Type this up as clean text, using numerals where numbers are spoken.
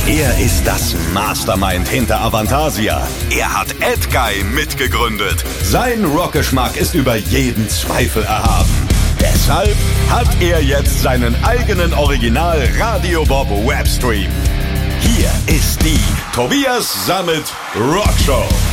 Er ist das Mastermind hinter Avantasia. Er hat AdGuy mitgegründet. Sein Rockgeschmack ist über jeden Zweifel erhaben. Deshalb hat er jetzt seinen eigenen Original Radio Bob Webstream. Hier ist die Tobias Sammet Rockshow.